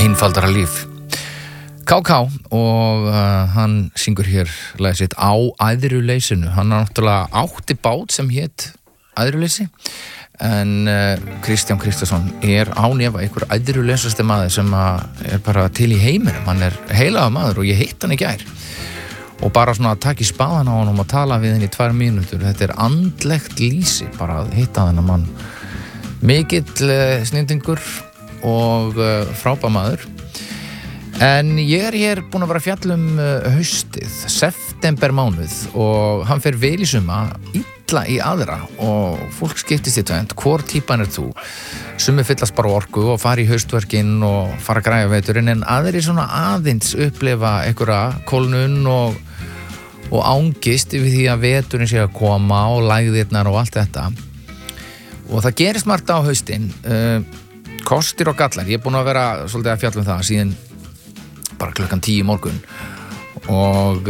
einfaldara líf. KK og hann syngur hér lagið sitt Á æðruleysinu. Hann náttúrulega átti bát sem hét Æðruleysi, en Kristján Kristjánsson án efa einhver æðruleysasti maður sem bara til í heiminum. Hann heilagur maður og ég hitt hann í gær. Og bara svona að taka í spaðan á honum og tala við hann í 2 mínútur. Þetta andlegt lýsi, bara að hitta þennan mann. Mikill snillingur og frábær maður. En ég hér búin að vera að fjalla haustið, septembermánuð, og hann fer vel í suma, illa í aðra, og fólk skiptist í tvennt. Hvor típan þú? Sumir fyllast bara orku og fara í haustverkin og fara að græja veturinn, en aðrir svona aðeins upplifa einhverja kólnun og ángist yfir því að veturinn sé að koma og lægðirnar og allt þetta. Og það gerist margt á haustin, kostir og gallar. Ég búin að vera svolítið að fjalla það síðan bara klukkan 10 morgun, og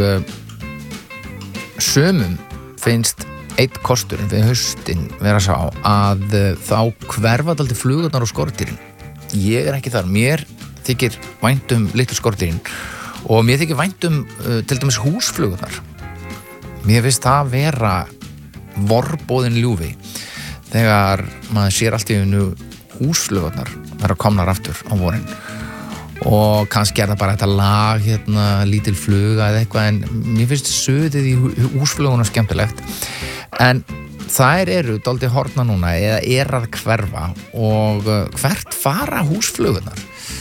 sumum finnst einn kostur við haustin vera sá að þá hverfa dálítið flugurnar og skordýrin. Ég ekki þar, mér þykir vænt litlu skordýrin og mér þykir vænt til dæmis húsflugurnar. Mér finnst það vera vorboðin ljúfi þegar maður sér allt í einu húsflugurnar vera komnar aftur á vorin. Og kannski það bara þetta lag lítil fluga eða eitthvað, en mér finnst suðið í húsfluguna skemmtilegt. En þær dálítið horfna núna eða að hverfa, og hvert fara húsflugunar?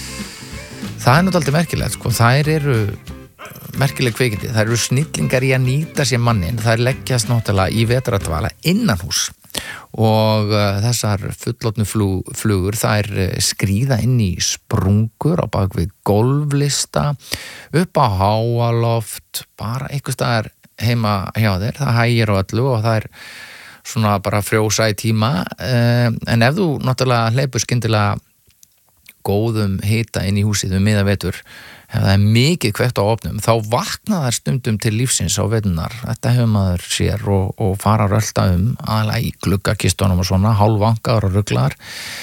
Það nú dálítið merkilegt, sko. Þær merkileg kveikindi, þær snillingar í að nýta sér mannin, þær leggjast náttúrulega í vetrardvala innanhús. Og þessar fullorðnu flugur þær skríða inn í sprungur á bakvið golflista, upp á háaloft, bara einhvers staðar heima hjá þér. Það hægir á öllu og það svona bara frjósa í tíma, en ef þú náttúrulega hleypur skyndilega góðum hita inn í húsið miðað vetur, ef það mikið kveikt á ofnum, þá vakna þær stundum til lífsins á veturnar. Þetta hefur maður sér og fara að rölta aðalega í gluggakistunum og svona, hálfvankaðar og ruglar.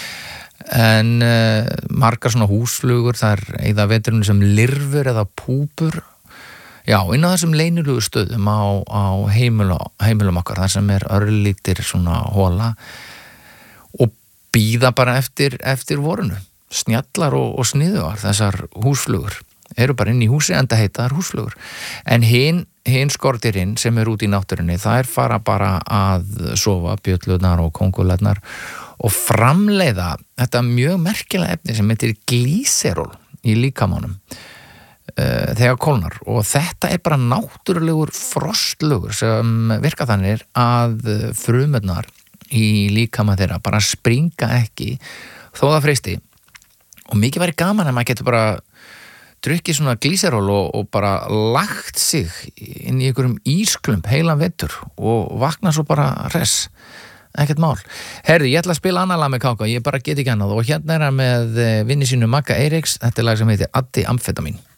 En margar svona húsflugur, þær eyða veturinn sem lirfur eða púpur. Já, inn á þessum leynilugu stöðum á heimilum okkar, þar sem örlítir svona hóla, og bíða bara eftir vorunu. Snjallar og sniðugar, þessar húsflugur bara inn í húsi, enda heitaðar húsflugur. En hin skordýrin sem út í náttúrunni, þær fara bara að sofa, bjöllurnar og kóngulærnar, og framleiða þetta mjög merkilega efni sem heitir glýseról í líkamanum þegar kólnar. Og þetta bara náttúrulegur frostlugur sem virka þannig að frumurnar í líkama þeirra bara springa ekki þó það freisti. Og mikið væri gaman að maður getur bara drukkið svona glýseról og bara lagt sig inn í einhverjum ísklump heilan vetur og vakna svo bara hress. Ekkert mál. Herði, ég ætla að spila annað lag með KK, ég bara get ekki annað, og hérna hann með vinni sínu Magga Eiríks, þetta lag sem heitir Addi Amfetamin.